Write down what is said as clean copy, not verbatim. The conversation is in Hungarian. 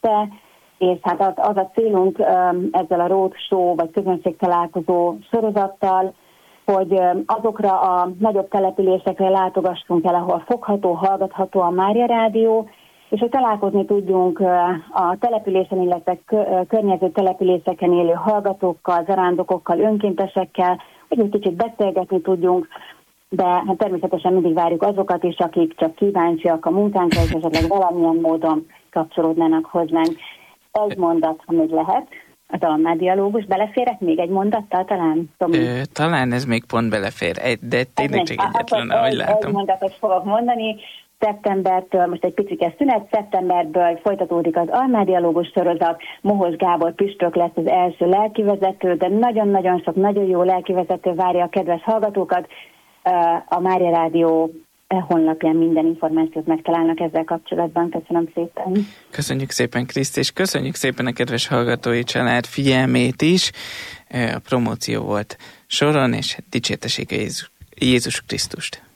este, és hát az a célunk ezzel a roadshow vagy közönségtalálkozó sorozattal, hogy azokra a nagyobb településekre látogassunk el, ahol fogható, hallgatható a Mária Rádió, és hogy találkozni tudjunk a településen, illetve környező településeken élő hallgatókkal, zarándokokkal, önkéntesekkel, hogy egy kicsit beszélgetni tudjunk, de hát természetesen mindig várjuk azokat is, akik csak kíváncsiak a munkánkra, és esetleg valamilyen módon kapcsolódnának hozzánk. Egy mondat, ha még lehet, az almádialógus. Beleférek még egy mondattal talán? Talán ez még pont belefér, de tényleg csak egyetlen, ahogy látom. Egy mondatot fogok mondani. Szeptembertől, most egy picike szünet, szeptemberből folytatódik az almádialógus sorozat. Mohos Gábor püspök lesz az első lelkivezető, de nagyon-nagyon sok, nagyon jó lelkivezető várja a kedves hallgatókat. A Mária Rádió honlapján minden információt megtalálnak ezzel kapcsolatban. Köszönöm szépen. Köszönjük szépen, Kriszti, és köszönjük szépen a kedves hallgatói család figyelmét is. A promóció volt soron, és dicsértessék Jézus Krisztust.